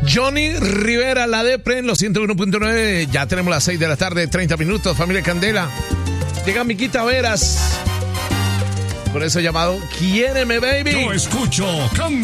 Johnny Rivera, La Depre, en los 101.9. Ya tenemos las 6 de la tarde, 30 minutos, familia Candela. Llega Miquita Veras. Por eso llamado Quiéreme, baby. Yo escucho Candela.